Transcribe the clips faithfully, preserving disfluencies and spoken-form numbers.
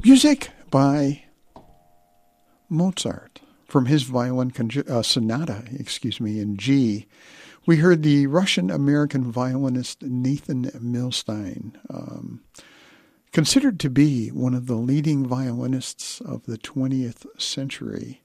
Music by Mozart from his violin con- uh, sonata, excuse me, in G. We heard the Russian-American violinist Nathan Milstein, um, considered to be one of the leading violinists of the twentieth century.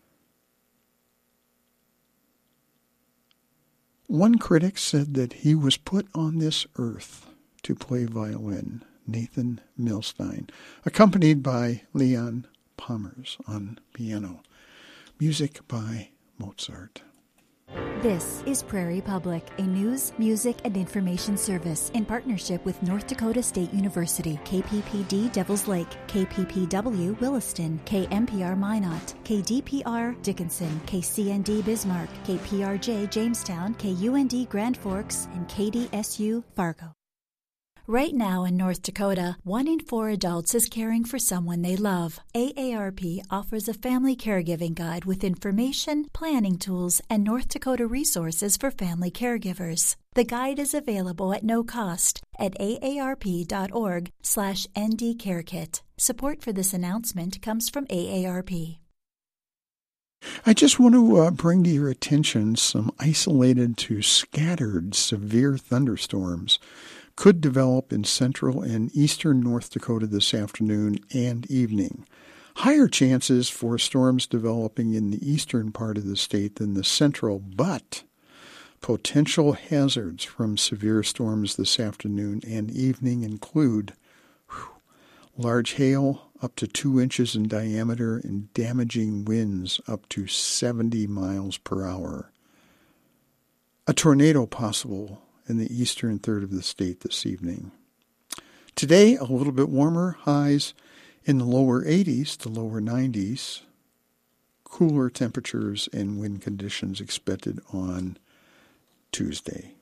One critic said that he was put on this earth to play violin, Nathan Milstein, accompanied by Leon Pommers on piano. Music by Mozart. This is Prairie Public, a news, music, and information service in partnership with North Dakota State University, K P P D Devils Lake, K P P W Williston, K M P R Minot, K D P R Dickinson, K C N D Bismarck, K P R J Jamestown, K U N D Grand Forks, and K D S U Fargo. Right now in North Dakota, one in four adults is caring for someone they love. A A R P offers a family caregiving guide with information, planning tools, and North Dakota resources for family caregivers. The guide is available at no cost at aarp.org slash ndcarekit. Support for this announcement comes from A A R P. I just want to uh, bring to your attention some isolated to scattered severe thunderstorms could develop in central and eastern North Dakota this afternoon and evening. Higher chances for storms developing in the eastern part of the state than the central, but potential hazards from severe storms this afternoon and evening include whew, large hail up to two inches in diameter and damaging winds up to seventy miles per hour. A tornado possible in the eastern third of the state this evening. Today, a little bit warmer, highs in the lower eighties to lower nineties. Cooler temperatures and wind conditions expected on Tuesday.